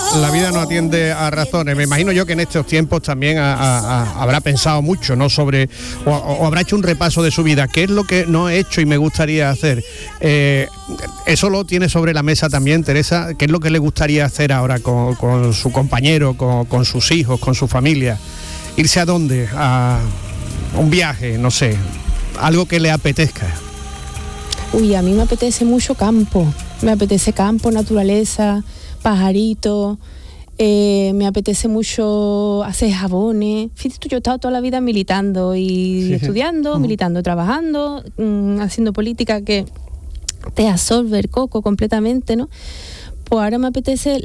La vida no atiende a razones. Me imagino yo que en estos tiempos también habrá pensado mucho, ¿no? Sobre, o habrá hecho un repaso de su vida. ¿Qué es lo que no he hecho y me gustaría hacer? Eso lo tiene sobre la mesa también, Teresa. ¿Qué es lo que le gustaría hacer ahora con su compañero, con sus hijos, con su familia? ¿Irse a dónde? A un viaje, no sé, algo que le apetezca. Uy, a mí me apetece mucho campo. Me apetece campo, naturaleza, pajaritos. Me apetece mucho hacer jabones. Fíjate tú, yo he estado toda la vida militando y estudiando, militando, trabajando, haciendo política que te absorbe el coco completamente, ¿no? Pues ahora me apetece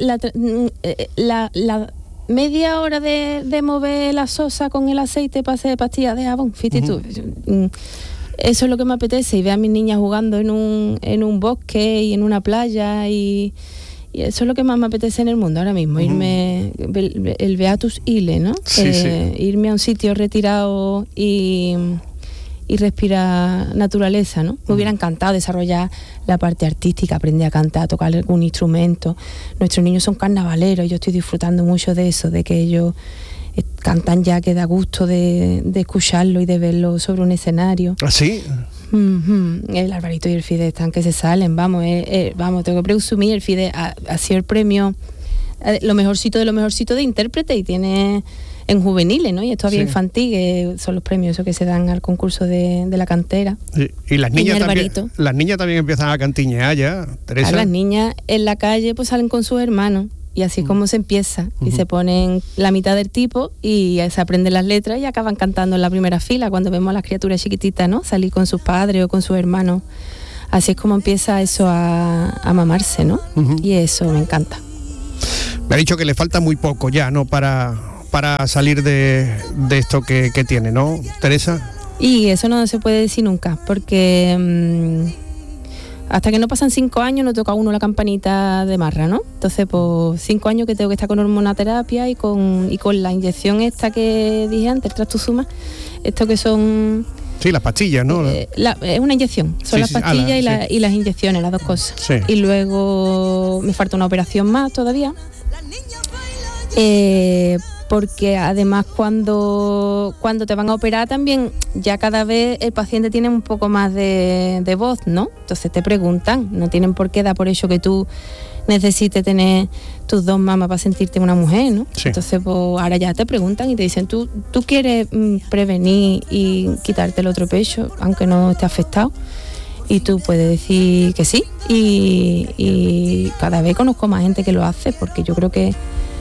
la media hora de mover la sosa con el aceite para hacer pastillas de jabón. Fíjate tú. Eso es lo que me apetece, y ver a mis niñas jugando en un bosque y en una playa, y eso es lo que más me apetece en el mundo ahora mismo, irme, el Beatus Ile, ¿no? Irme a un sitio retirado y respirar naturaleza, ¿no? Me hubiera encantado desarrollar la parte artística, aprender a cantar, a tocar algún instrumento. Nuestros niños son carnavaleros, yo estoy disfrutando mucho de eso, de que ellos cantan ya, que da gusto de escucharlo y de verlo sobre un escenario. ¿Ah, sí? El Alvarito y el Fide están que se salen, vamos, tengo que presumir, el Fide ha sido el premio lo mejorcito de intérprete, y tiene en juveniles, ¿no? Y es todavía infantil, que son los premios esos que se dan al concurso de la cantera. Y las niñas también empiezan a cantiñear ya, Teresa. Las niñas en la calle pues salen con sus hermanos, y así es como se empieza, y se ponen la mitad del tipo y se aprenden las letras y acaban cantando en la primera fila cuando vemos a las criaturas chiquititas, ¿no? Salir con sus padres o con sus hermanos. Así es como empieza eso a mamarse, ¿no? Y eso me encanta. Me ha dicho que le falta muy poco ya, ¿no? Para salir de esto que tiene, ¿no, Teresa? Y eso no se puede decir nunca, porque hasta que no pasan 5 años no toca a uno la campanita de marra, ¿no? Entonces, pues 5 años que tengo que estar con hormonoterapia y con la inyección esta que dije antes, el trastuzumab, esto que son... Sí, las pastillas, ¿no? Es una inyección, son las pastillas y las inyecciones, las dos cosas. Sí. Y luego me falta una operación más todavía. Porque además cuando te van a operar también ya cada vez el paciente tiene un poco más de voz, ¿no? Entonces te preguntan, no tienen por qué dar por hecho que tú necesites tener tus 2 mamas para sentirte una mujer, ¿no? Sí. Entonces pues ahora ya te preguntan y te dicen, ¿tú quieres prevenir y quitarte el otro pecho aunque no esté afectado? Y tú puedes decir que sí, y cada vez conozco más gente que lo hace, porque yo creo que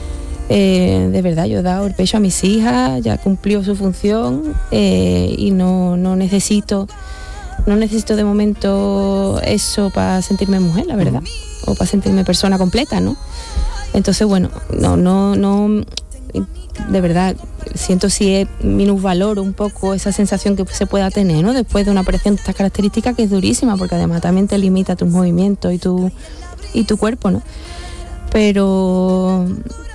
de verdad yo he dado el pecho a mis hijas, ya cumplió su función, y no necesito de momento eso para sentirme mujer, la verdad, o para sentirme persona completa, ¿no? Entonces bueno, no de verdad siento si minusvaloro un poco esa sensación que se pueda tener, ¿no? Después de una operación de estas características, que es durísima, porque además también te limita tus movimientos y tu cuerpo, ¿no? Pero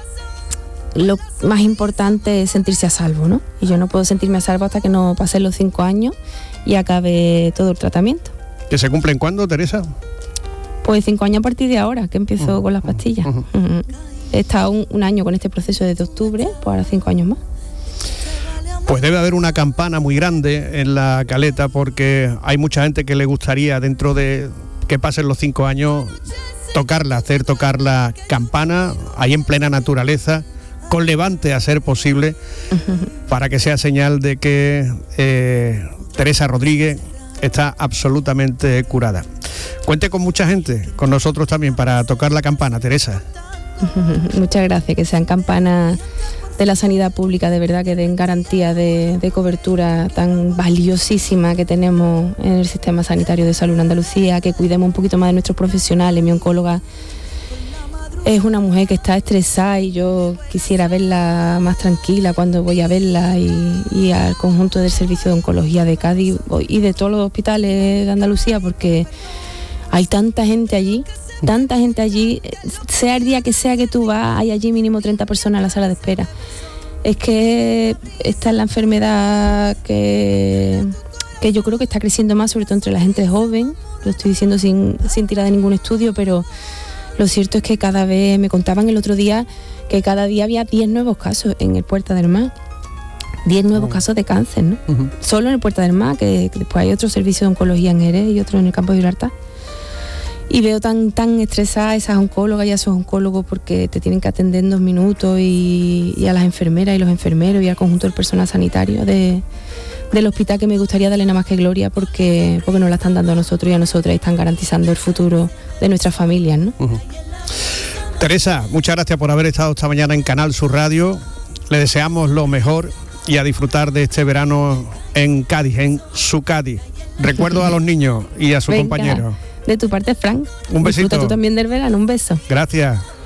lo más importante es sentirse a salvo, ¿no? Y yo no puedo sentirme a salvo hasta que no pasen los 5 años y acabe todo el tratamiento. ¿Que se cumplen cuándo, Teresa? Pues 5 años a partir de ahora, que empiezo con las pastillas. He estado un año con este proceso desde octubre, pues ahora 5 años más. Pues debe haber una campana muy grande en la Caleta, porque hay mucha gente que le gustaría, dentro de que pasen los 5 años, hacer tocar la campana ahí en plena naturaleza, con levante a ser posible, para que sea señal de que Teresa Rodríguez está absolutamente curada. Cuente con mucha gente, con nosotros también, para tocar la campana, Teresa. Muchas gracias, que sean campanas de la sanidad pública, de verdad, que den garantía de cobertura tan valiosísima que tenemos en el sistema sanitario de salud en Andalucía, que cuidemos un poquito más de nuestros profesionales. Mi oncóloga es una mujer que está estresada y yo quisiera verla más tranquila cuando voy a verla, y al conjunto del servicio de oncología de Cádiz y de todos los hospitales de Andalucía, porque hay tanta gente allí, sea el día que sea que tú vas, hay allí mínimo 30 personas en la sala de espera. Es que esta es la enfermedad que yo creo que está creciendo más, sobre todo entre la gente joven. Lo estoy diciendo sin tirar de ningún estudio, pero Lo cierto es que cada vez, me contaban el otro día, que cada día había 10 nuevos casos en el Puerta del Mar. 10 nuevos casos de cáncer, ¿no? Solo en el Puerta del Mar, que después hay otro servicio de oncología en Jerez y otro en el Campo de Gibraltar. Y veo tan estresadas esas oncólogas y a esos oncólogos porque te tienen que atender en 2 minutos y a las enfermeras y los enfermeros y al conjunto del personal sanitario del hospital, que me gustaría darle nada más que gloria porque nos la están dando a nosotros y a nosotras y están garantizando el futuro de nuestras familias, ¿no? Teresa, muchas gracias por haber estado esta mañana en Canal Sur Radio. Le deseamos lo mejor y a disfrutar de este verano en Cádiz, en su Cádiz. Recuerdo a los niños y a sus compañeros. De tu parte, Frank. Un besito. Disfruta tú también del verano, un beso. Gracias.